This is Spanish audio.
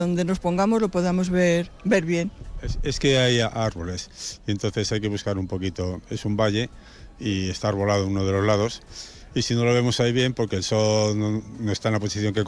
donde nos pongamos lo podamos ver bien. Es que hay árboles y entonces hay que buscar un poquito, es un valle y está arbolado uno de los lados y si no lo vemos ahí bien porque el sol no está en la posición que